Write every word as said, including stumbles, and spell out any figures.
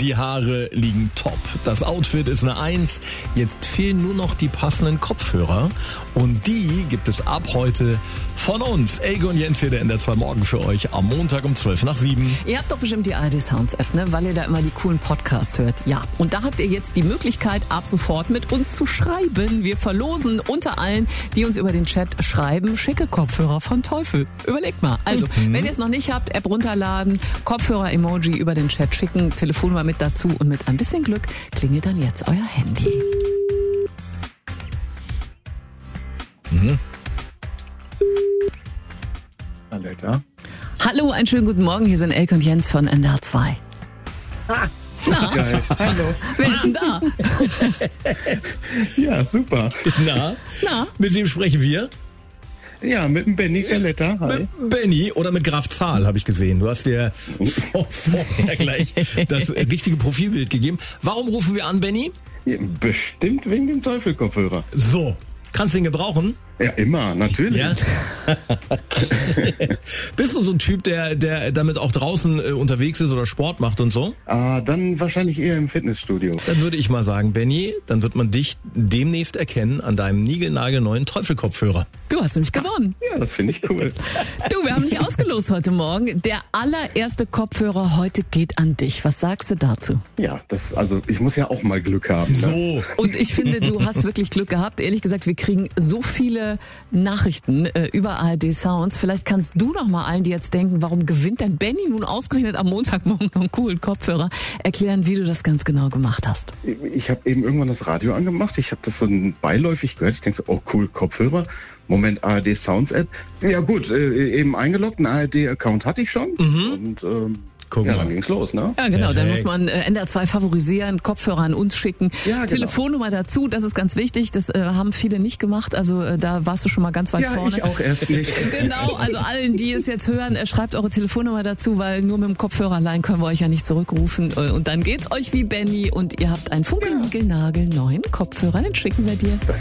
Die Haare liegen top. Das Outfit ist eine Eins. Jetzt fehlen nur noch die passenden Kopfhörer. Und die gibt es ab heute von uns. Elke und Jens hier, der N D R zwei Morgen für euch am Montag um zwölf nach sieben. Ihr habt doch bestimmt die A R D Sounds App, ne? Weil ihr da immer die coolen Podcasts hört. Ja, und da habt ihr jetzt die Möglichkeit, ab sofort mit uns zu schreiben. Wir verlosen unter allen, die uns über den Chat schreiben, schicke Kopfhörer von Teufel. Überlegt mal. Also, mhm. wenn ihr es noch nicht habt, App runterladen, Kopfhörer-Emoji über den Chat schicken, Telefonnummer mit dazu und mit ein bisschen Glück klingelt dann jetzt euer Handy. Mhm. Alter. Hallo, einen schönen guten Morgen. Hier sind Elke und Jens von N D R zwei. Ah. Na, Geil. Hallo. wer ist denn da? Ja, super. Na? Na? Mit wem sprechen wir? Ja, mit dem Benny Galletta. Hi. Mit Benny oder mit Graf Zahl, habe ich gesehen. Du hast dir vorher gleich das richtige Profilbild gegeben. Warum rufen wir an, Benny? Ja, bestimmt wegen dem Teufelkopfhörer. So, kannst du ihn gebrauchen? Ja, immer, natürlich. Ja. Bist du so ein Typ, der, der damit auch draußen äh, unterwegs ist oder Sport macht und so? Ah, dann wahrscheinlich eher im Fitnessstudio. Dann würde ich mal sagen, Benny, dann wird man dich demnächst erkennen an deinem niegelnagelneuen Teufelkopfhörer. Du hast nämlich gewonnen. Ja, das finde ich cool. Du, wir haben dich ausgelost heute Morgen. Der allererste Kopfhörer heute geht an dich. Was sagst du dazu? Ja, das, also ich muss ja auch mal Glück haben. Ne? So. Und ich finde, du hast wirklich Glück gehabt. Ehrlich gesagt, wir kriegen so viele Nachrichten äh, über A R D Sounds. Vielleicht kannst du noch mal allen, die jetzt denken, warum gewinnt denn Benny nun ausgerechnet am Montagmorgen einen coolen Kopfhörer, erklären, wie du das ganz genau gemacht hast. Ich habe eben irgendwann das Radio angemacht. Ich habe das so beiläufig gehört. Ich denke so, oh cool, Kopfhörer. Moment, A R D Sounds App. Ja gut, äh, eben eingeloggt. Einen A R D-Account hatte ich schon. Mhm. Und ähm, Guck ja, mal. dann ging's los, ne? Ja, genau. Perfekt. Dann muss man äh, N D R zwei favorisieren, Kopfhörer an uns schicken, Ja, genau. Telefonnummer dazu. Das ist ganz wichtig. Das äh, haben viele nicht gemacht. Also äh, da warst du schon mal ganz weit Ja, vorne. ich auch erst nicht. Genau, also allen, die es jetzt hören, äh, schreibt eure Telefonnummer dazu, weil nur mit dem Kopfhörer allein können wir euch ja nicht zurückrufen. Äh, Und dann geht's euch wie Benny und ihr habt einen funkelnigelnagel neuen Kopfhörer. Den schicken wir dir. Das